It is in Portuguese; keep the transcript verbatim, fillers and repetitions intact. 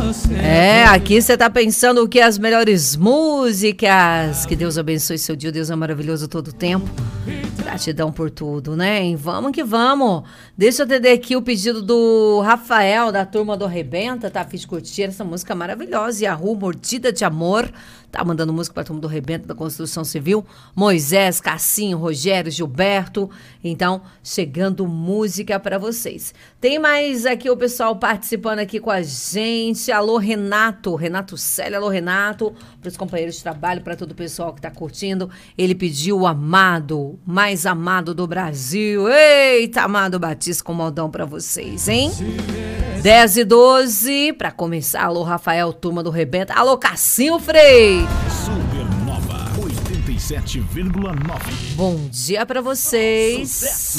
É, aqui você tá pensando o que? As melhores músicas. Que Deus abençoe seu dia. Deus é maravilhoso todo o tempo. Gratidão por tudo, né? E vamos que vamos. Deixa eu atender aqui o pedido do Rafael, da turma do Rebenta. Tá a fim de curtir essa música maravilhosa. E a Rua Mordida de Amor. Tá mandando música pra turma do Rebenta, da Construção Civil. Moisés, Cassinho, Rogério, Gilberto. Então, chegando música pra vocês. Tem mais aqui o pessoal participando aqui com a gente. Alô, Renato. Renato Célia, alô, Renato. Para os companheiros de trabalho, para todo o pessoal que tá curtindo. Ele pediu o amado, mais amado do Brasil. Eita, Amado Batista com modão pra vocês, hein? dez e doze, pra começar. Alô, Rafael, turma do Rebenta. Alô, Cassinho Frei. Supernova oitenta e sete vírgula nove. Bom dia pra vocês. Sucesso.